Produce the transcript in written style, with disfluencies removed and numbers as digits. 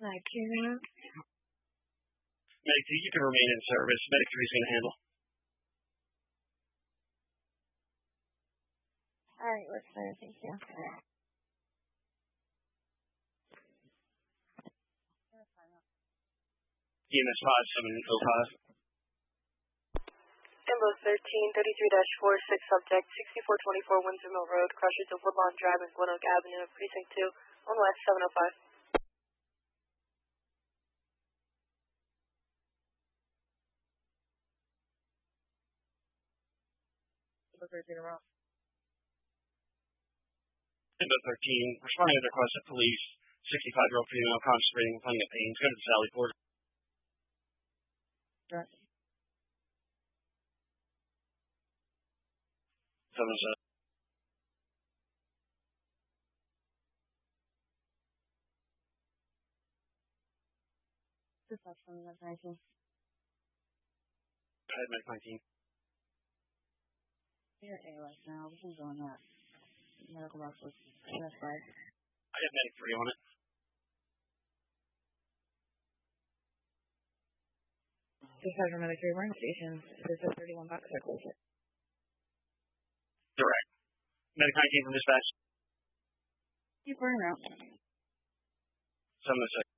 Medic 2, Medic 2, you can remain in service. Medic 3 is going to handle. All right, works there. Thank you. EMS 5705. Ambo 1333-46, subject 6424 Windsor Mill Road, crossroads of Woodlawn Drive and Glen Oak Avenue, Precinct 2, on West 705. Ambo 13, responding to the request of police, 65-year-old female concentrating on playing at pain. Go to the Sally Port. Right. 707. Dispatch from Medic 19. Go ahead, Medic 19. You're ALS now. This is on that medical box with MS5. I have Medic 3 on it. Dispatch from Medic 3, we're in the station. This is 31 box circle. Direct. Medic 19 from dispatch. Keep burning out. 706.